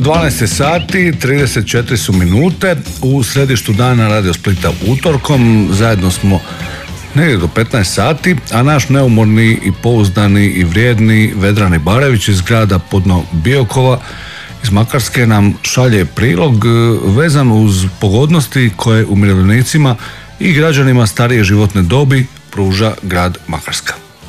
12 sati, 34 su minute u središtu dana Radio Splita utorkom. Zajedno smo negdje do 15 sati, a naš neumorni i pouzdani i vrijedni Vedrani Barević iz grada Podno Biokova iz Makarske nam šalje prilog vezan uz pogodnosti koje umirovljenicima i građanima starije životne dobi pruža grad Makarska.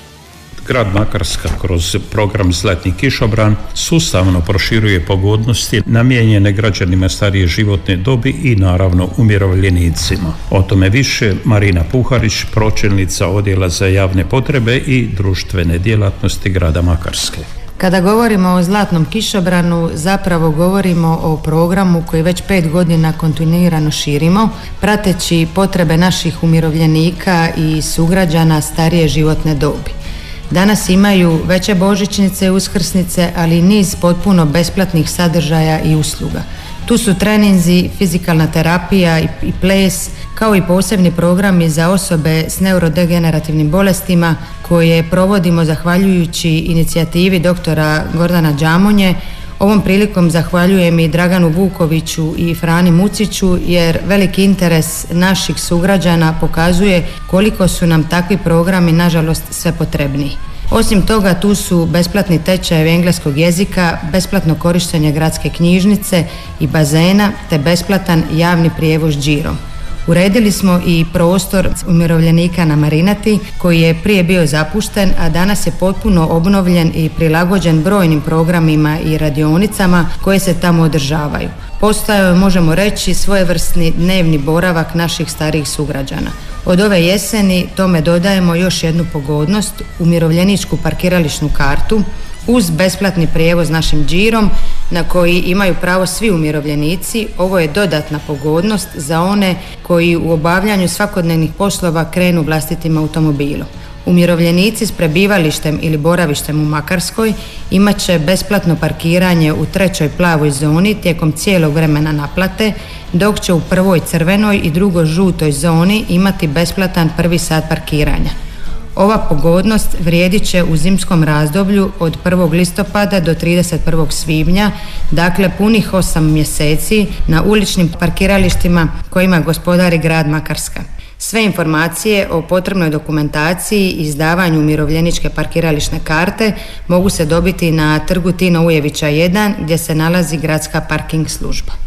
Grad Makarska kroz program Zlatni kišobran sustavno proširuje pogodnosti namijenjene građanima starije životne dobi i naravno umirovljenicima. O tome više Marina Puharić, pročelnica Odjela za javne potrebe i društvene djelatnosti grada Makarske. Kada govorimo o Zlatnom kišobranu, zapravo govorimo o programu koji već 5 godina kontinuirano širimo, prateći potrebe naših umirovljenika i sugrađana starije životne dobi. Danas imaju veće božićnice i uskrsnice, ali i niz potpuno besplatnih sadržaja i usluga. Tu su treninzi, fizikalna terapija i ples, kao i posebni programi za osobe s neurodegenerativnim bolestima koje provodimo zahvaljujući inicijativi doktora Gordana Đamonje. Ovom prilikom zahvaljujem i Draganu Vukoviću i Frani Muciću jer veliki interes naših sugrađana pokazuje koliko su nam takvi programi nažalost sve potrebniji. Osim toga tu su besplatni tečajevi engleskog jezika, besplatno korištenje gradske knjižnice i bazena te besplatan javni prijevoz džirom. Uredili smo i prostor umirovljenika na Marinati koji je prije bio zapušten, a danas je potpuno obnovljen i prilagođen brojnim programima i radionicama koje se tamo održavaju. Postojao je, možemo reći, svojevrsni dnevni boravak naših starijih sugrađana. Od ove jeseni tome dodajemo još jednu pogodnost, umirovljeničku parkirališnu kartu uz besplatni prijevoz našim džirom na koji imaju pravo svi umirovljenici. Ovo je dodatna pogodnost za one koji u obavljanju svakodnevnih poslova krenu vlastitim automobilom. Umirovljenici s prebivalištem ili boravištem u Makarskoj imat će besplatno parkiranje u 3. plavoj zoni tijekom cijelog vremena naplate, dok će u 1. crvenoj i 2. žutoj zoni imati besplatan 1. sat parkiranja. Ova pogodnost vrijedit će u zimskom razdoblju od 1. listopada do 31. svibnja, dakle punih 8 mjeseci na uličnim parkiralištima kojima gospodari grad Makarska. Sve informacije o potrebnoj dokumentaciji i izdavanju umirovljeničke parkirališne karte mogu se dobiti na trgu Tina Ujevića 1 gdje se nalazi gradska parking služba.